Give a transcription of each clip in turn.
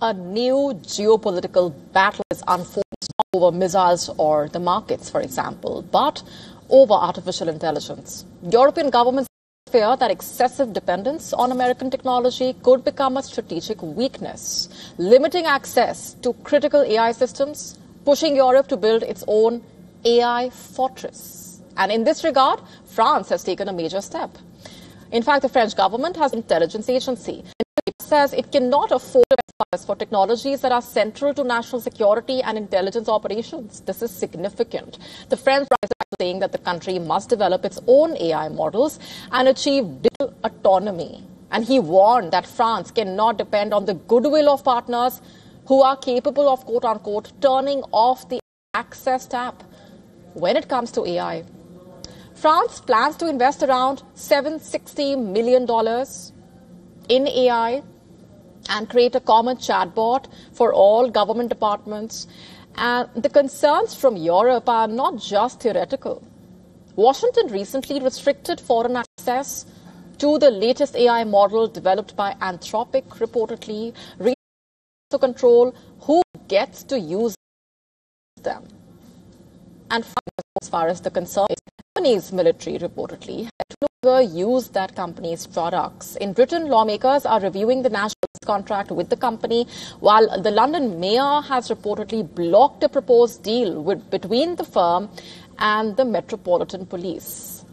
A new geopolitical battle is unfolding not over missiles or the markets, for example, but over artificial intelligence. European governments fear that excessive dependence on American technology could become a strategic weakness, limiting access to critical AI systems, pushing Europe to build its own AI fortress. And in this regard, France has taken a major step. In fact, the French government has an intelligence agency. It says it cannot afford to invest for technologies that are central to national security and intelligence operations. This is significant. The French is saying that the country must develop its own AI models and achieve digital autonomy. And he warned that France cannot depend on the goodwill of partners who are capable of, quote unquote, turning off the access tap when it comes to AI. France plans to invest around $760 million in AI and create a common chatbot for all government departments. And the concerns from Europe are not just theoretical. Washington recently restricted foreign access to the latest AI model developed by Anthropic, reportedly, to control who gets to use them. And as far as the concern is, Japanese military reportedly had no longer use that company's products. In Britain, lawmakers are reviewing the national contract with the company, while the London mayor has reportedly blocked a proposed deal between the firm and the Metropolitan Police.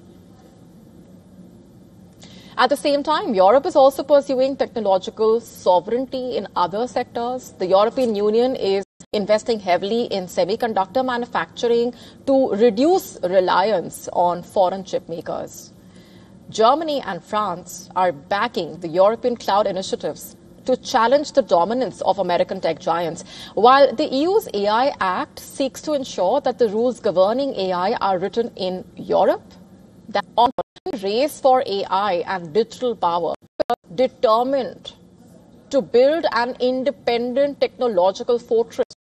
At the same time, Europe is also pursuing technological sovereignty in other sectors. The European Union is investing heavily in semiconductor manufacturing to reduce reliance on foreign chip makers. Germany and France are backing the European cloud initiatives to challenge the dominance of American tech giants, while the EU's AI Act seeks to ensure that the rules governing AI are written in Europe. The race for AI and digital power are determined to build an independent technological fortress